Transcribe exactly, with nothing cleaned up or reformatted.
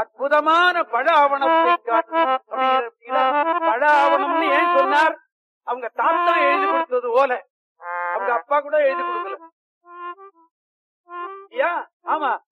அற்புதமான பழ ஆவணத்தை காட்டி பழ ஆவணம்னு ஏன் சொன்னார்? அவங்க தாத்தா எழுதி கொடுத்தது போல, அவங்க அப்பா கூட எழுதி கொடுக்கல. ஆமா,